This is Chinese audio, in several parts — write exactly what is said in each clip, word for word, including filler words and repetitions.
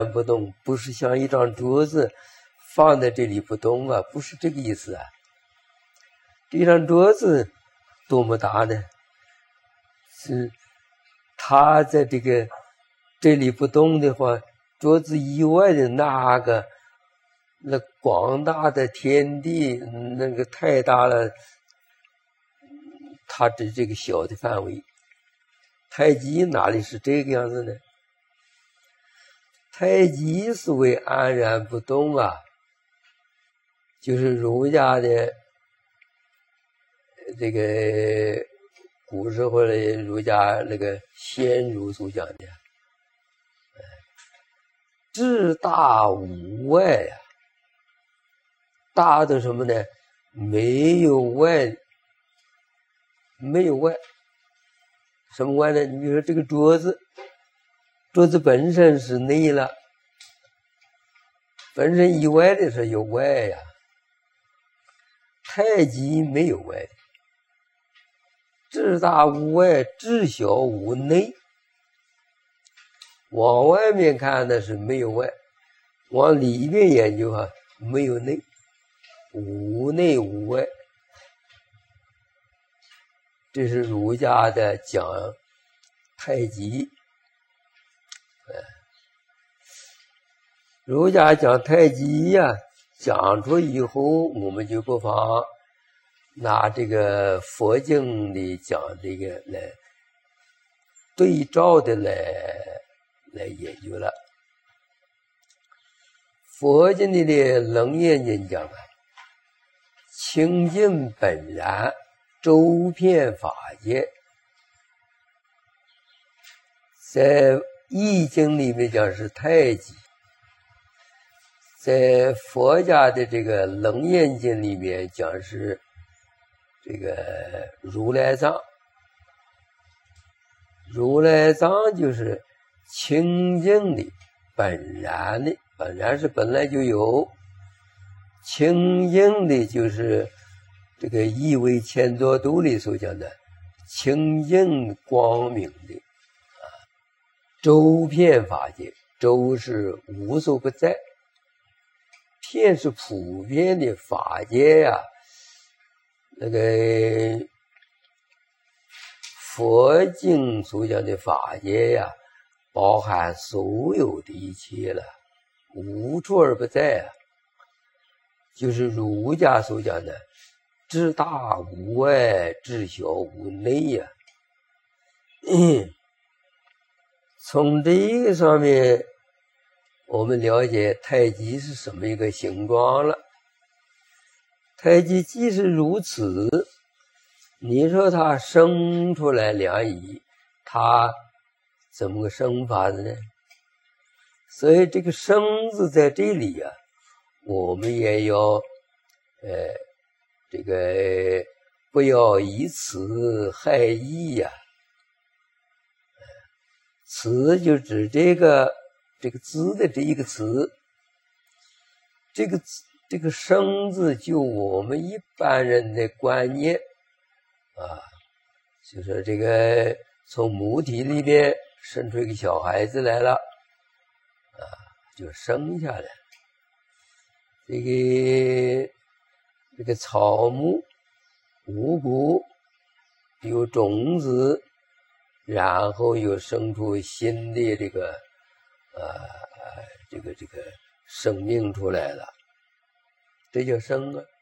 不动，不是像一张桌子放在这里不动啊，不是这个意思啊。这张桌子多么大呢？是它在这个这里不动的话，桌子以外的那个那广大的天地，那个太大了，它的这个小的范围。太极哪里是这个样子呢？太极所谓安然不动啊，就是儒家的这个古时候的儒家那个先儒所讲的至大无外呀、啊，大的什么呢？没有外，没有外。什么外呢？你比如说这个桌子，桌子本身是内了，本身以外的是有外呀、啊。太极没有外的，至大无外，至小无内。往外面看的是没有外，往里面研究啊，没有内，无内无外。这是儒家的讲太极，儒家讲太极呀、啊，讲出以后，我们就不妨拿这个佛经里讲这个来对照的来来研究了。佛经里的楞严经讲啊，清净本然，周遍法界。在易经里面讲是太极，在佛家的这个楞严经里面讲是这个如来藏。如来藏就是清净的本然的，本然是本来就有，清净的就是这个一为千作度里所讲的清净光明的啊，周遍法界，周是无所不在，遍是普遍的法界呀、啊。那个佛经所讲的法界呀、啊，包含所有的一切了，无处而不在啊。就是儒家所讲的至大无外，至小无内呀、啊。嗯，从这个上面，我们了解太极是什么一个形状了。太极既是如此，你说它生出来两仪，它怎么个生法子呢？所以这个生字在这里啊，我们也要呃这个不要以此害义呀、啊。此就指这个这个字的这一个词，这个这个生字，就我们一般人的观念啊，就说这个从母体里面生出一个小孩子来了啊，就生下来。这个这个草木五谷有种子，然后又生出新的这个呃这个这个生命出来了，这叫生啊。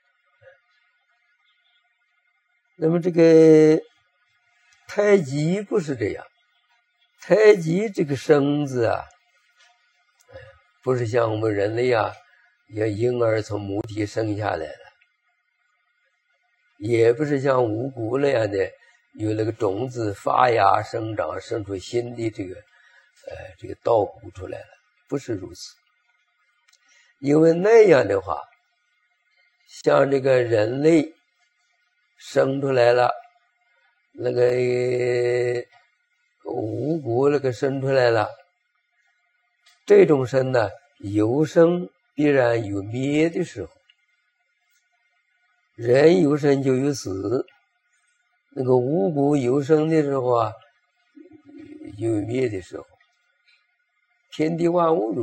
那么这个太极不是这样，太极这个生字啊，不是像我们人类啊，要婴儿从母体生下来了，也不是像五谷那样的有那个种子发芽生长，生出新的这个呃这个稻谷出来了，不是如此。因为那样的话，像这个人类生出来了，那个五谷那个生出来了，这种生呢，有生必然有灭的时候，人有生就有死，那个五谷有生的时候啊，有灭的时候， 天地万物如